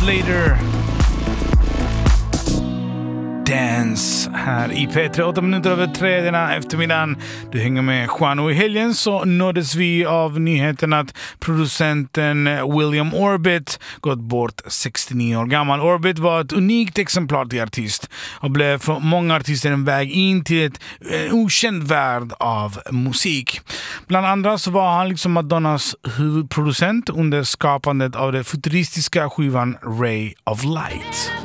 Later. Dance här i P3, 8 minuter över 3 denna eftermiddagen. Du hänger med Juan, och i helgen så nåddes vi av nyheten att producenten William Orbit gått bort 69 år gammal. Orbit var ett unikt exemplar till artist och blev för många artister en väg in till en okänd värld av musik. Bland andra så var han liksom Madonnas huvudproducent under skapandet av den futuristiska skivan Ray of Light.